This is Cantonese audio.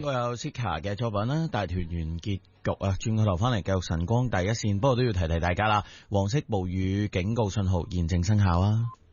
過有 Sika 嘅作品啦，大團圓結局啊，轉個頭翻嚟繼續晨光第一線，不過都要提提大家啦，黃色暴雨警告信號現正生效啊。